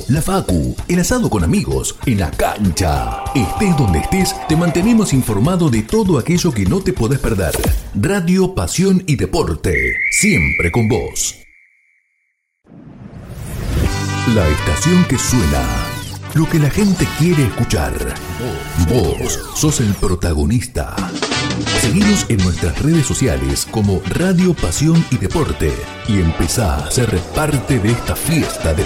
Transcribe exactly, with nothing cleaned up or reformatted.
la facu, el asado con amigos, en la cancha. Estés donde estés, te mantenemos informado de todo aquello que no te podés perder. Radio, pasión y deporte, siempre con vos. La estación que suena, lo que la gente quiere escuchar. Vos sos el protagonista. Seguinos en nuestras redes sociales como Radio, Pasión y Deporte y empezá a ser parte de esta fiesta de